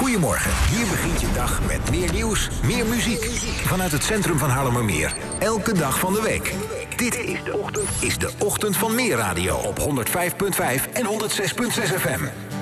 Goedemorgen, hier begint je dag met meer nieuws, meer muziek. Vanuit het centrum van Haarlemmermeer. Elke dag van de week. Dit is de ochtend van Meer Radio op 105.5 en 106.6 FM.